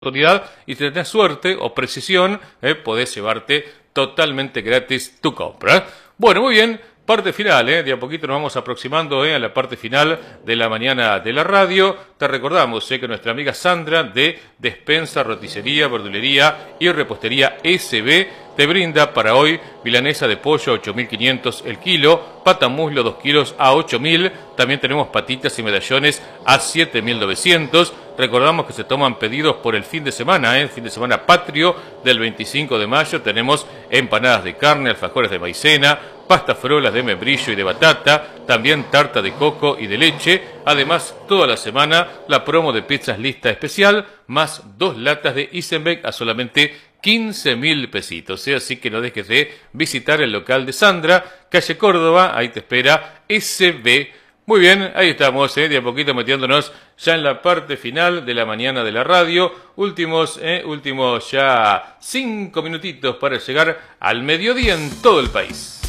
oportunidad y si tenés suerte o precisión, podés llevarte totalmente gratis tu compra. Bueno, muy bien. Parte final, de a poquito nos vamos aproximando a la parte final de la mañana de la radio. Te recordamos que nuestra amiga Sandra de Despensa, Roticería, Verdulería y Repostería SB te brinda para hoy milanesa de pollo a 8.500 el kilo, pata muslo 2 kilos a 8.000, también tenemos patitas y medallones a 7.900. Recordamos que se toman pedidos por el fin de semana, el fin de semana patrio del 25 de mayo. Tenemos empanadas de carne, alfajores de maicena, pastas frolas de membrillo y de batata, también tarta de coco y de leche. Además, toda la semana la promo de pizzas lista especial, más 2 latas de Isenbeck a solamente 15.000 pesitos. Así que no dejes de visitar el local de Sandra, calle Córdoba, ahí te espera SB. Muy bien, ahí estamos, de a poquito metiéndonos ya en la parte final de la mañana de la radio. Últimos ya 5 minutitos para llegar al mediodía en todo el país.